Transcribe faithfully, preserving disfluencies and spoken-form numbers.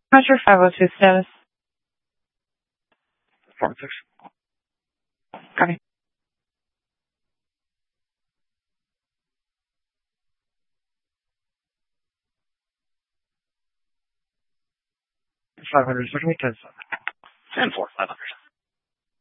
How's your five oh two status? Four and six. Copy. Five hundred, so can we ten seven? Ten four, five hundred.